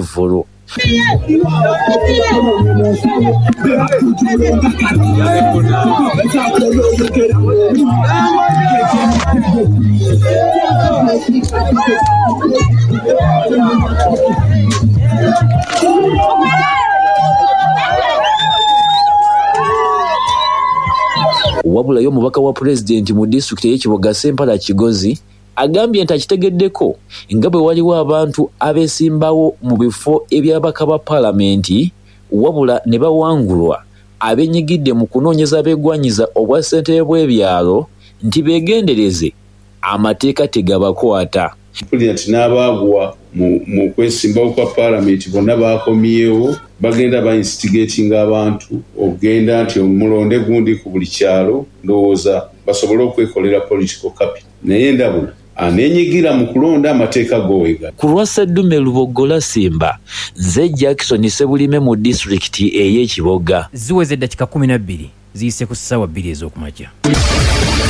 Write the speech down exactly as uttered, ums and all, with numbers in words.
Vulu. Wabula y'omubaka wa pulezidenti mu disitulikiti y'Ekiboga Sempala Kigozi agambye nti akitegeddeko nga bwe waliwo abantu abeesimbawo mu bifo eby'ababaka ba paalamenti wabula ne bawangulwa abennyigidde mu kunoonyeza abeegwanyiza obwa ssentebe bw'ebyalo nti beegendereze amateeka tegabakwata. Pulezidenti n'abaagwa mu kwesimbawo kwa paalamenti bonna baakomyewo bagenda ba-instigatinga abantu okugenda nti omulonde gundi ku buli kyalo ndowooza basobole okwekolera political capital. Naye ndabula aneenyigira mu kulonda amateeka g'owega. Ku lwa Sseddume Lubogola Simba, nze Jackson Sebulime mu disitulikiti ey'Ekiboga. Ziweze eddakiika kumi na bbiri ziyise ku ssaawa bbiri ez'okumakya.